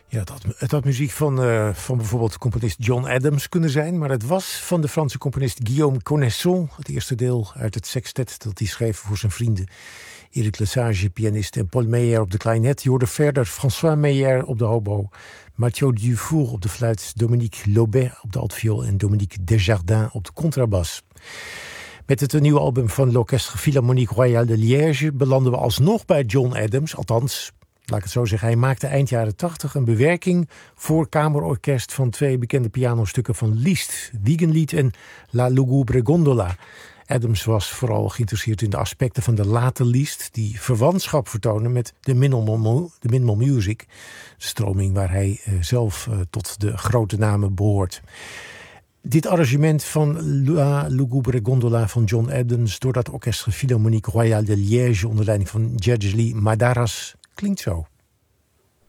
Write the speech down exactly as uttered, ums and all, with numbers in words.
Ja, het had, het had muziek van, uh, van bijvoorbeeld componist John Adams kunnen zijn, maar het was van de Franse componist Guillaume Connaisson, het eerste deel uit het sextet dat hij schreef voor zijn vrienden. Erik Lesage, pianist, en Paul Meyer op de klarinet. Je hoorde verder François Meyer op de hobo, Mathieu Dufour op de fluit, Dominique Lobet op de altviool en Dominique Desjardins op de contrabas. Met het nieuwe album van l'Orchestre Philharmonique Royale de Liège belanden we alsnog bij John Adams, althans, laat ik het zo zeggen. Hij maakte eind jaren tachtig een bewerking voor kamerorkest van twee bekende pianostukken van Liszt, Wiegenlied en La Lugubre Gondola. Adams was vooral geïnteresseerd in de aspecten van de late Liszt die verwantschap vertonen met de minimal, de minimal music, de stroming waar hij uh, zelf uh, tot de grote namen behoort. Dit arrangement van La Lugubre Gondola van John Adams door dat Orchestre Philharmonique Royale de Liège onder leiding van Gergely Madaras klinkt zo.